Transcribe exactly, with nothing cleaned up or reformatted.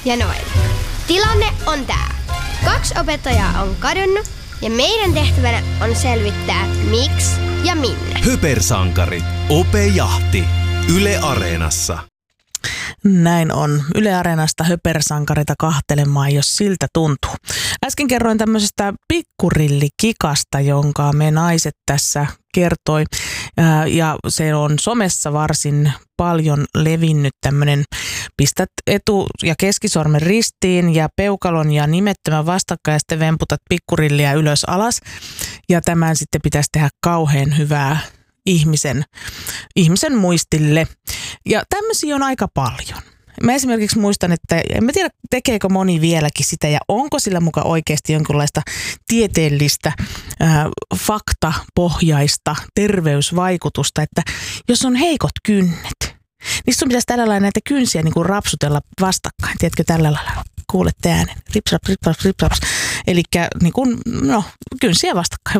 ja Noel. Tilanne on tää. Kaksi opettajaa on kadonnut ja meidän tehtävänä on selvittää miksi ja minne. Höpersankarit. Opejahti. Yle Areenassa. Näin on. Yle Areenasta höpersankarita kahtelemaan, jos siltä tuntuu. Äsken kerroin tämmöisestä pikkurillikikasta, jonka me naiset tässä kertoi. Ja se on somessa varsin paljon levinnyt tämmöinen pistät etu- ja keskisormen ristiin ja peukalon ja nimettömän vastakkain ja sitten vemputat pikkurilliä ylös alas. Ja tämän sitten pitäisi tehdä kauhean hyvää ihmisen, ihmisen muistille. Ja tämmöisiä on aika paljon. Mä esimerkiksi muistan, että en mä tiedä tekeekö moni vieläkin sitä ja onko sillä muka oikeasti jonkinlaista tieteellistä ää, faktapohjaista terveysvaikutusta, että jos on heikot kynnet, niin sun pitäisi tällä lailla näitä kynsiä niin kuin rapsutella vastakkain. Tiedätkö, tällä lailla kuulette äänen. Ripsraps, ripsraps, ripsraps. Elikkä niin kuin, no, kynsiä vastakkain.